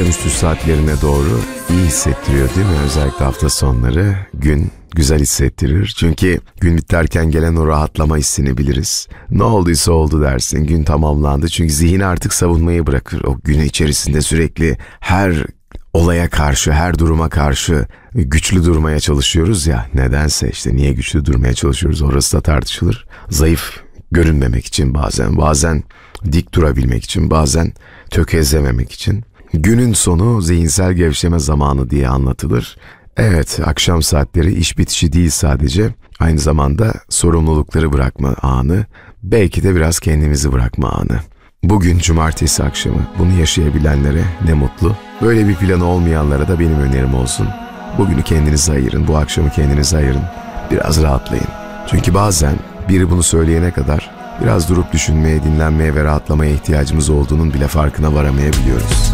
akşamüstü saatlerine doğru iyi hissettiriyor değil mi? Özellikle hafta sonları gün güzel hissettirir. Çünkü gün biterken gelen o rahatlama hissini biliriz. Ne olduysa oldu dersin, gün tamamlandı. Çünkü zihin artık savunmayı bırakır. O gün içerisinde sürekli her olaya karşı, her duruma karşı güçlü durmaya çalışıyoruz ya. Nedense işte niye güçlü durmaya çalışıyoruz orası da tartışılır. Zayıf görünmemek için bazen dik durabilmek için, bazen tökezlememek için. Günün sonu zihinsel gevşeme zamanı diye anlatılır. Evet, akşam saatleri iş bitişi değil sadece, aynı zamanda sorumlulukları bırakma anı, belki de biraz kendimizi bırakma anı. Bugün cumartesi akşamı bunu yaşayabilenlere ne mutlu. Böyle bir planı olmayanlara da benim önerim olsun. Bugünü kendinize ayırın, bu akşamı kendinize ayırın. Biraz rahatlayın. Çünkü bazen biri bunu söyleyene kadar biraz durup düşünmeye, dinlenmeye ve rahatlamaya ihtiyacımız olduğunun bile farkına varamayabiliyoruz.